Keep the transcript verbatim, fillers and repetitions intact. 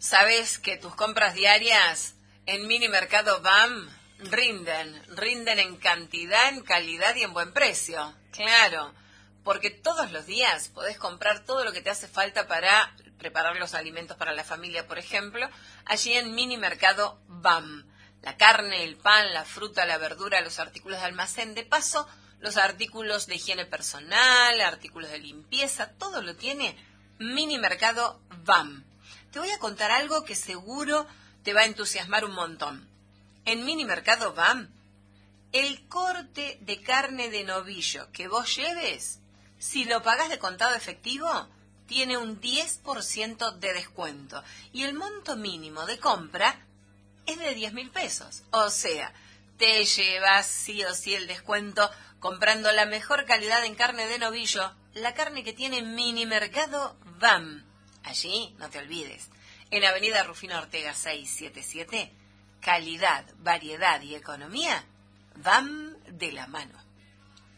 Sabes que tus compras diarias en Mini Mercado B A M rinden, rinden en cantidad, en calidad y en buen precio. Claro, porque todos los días podés comprar todo lo que te hace falta para preparar los alimentos para la familia, por ejemplo, allí en Mini Mercado B A M. La carne, el pan, la fruta, la verdura, los artículos de almacén, de paso, los artículos de higiene personal, artículos de limpieza, todo lo tiene Mini Mercado B A M. Te voy a contar algo que seguro te va a entusiasmar un montón. En Mini Mercado B A M, el corte de carne de novillo que vos lleves, si lo pagás de contado efectivo, tiene un diez por ciento de descuento. Y el monto mínimo de compra es de diez mil pesos. O sea, te llevas sí o sí el descuento comprando la mejor calidad en carne de novillo, la carne que tiene Mini Mercado B A M. Allí, no te olvides, en Avenida Rufino Ortega seiscientos setenta y siete, calidad, variedad y economía van de la mano.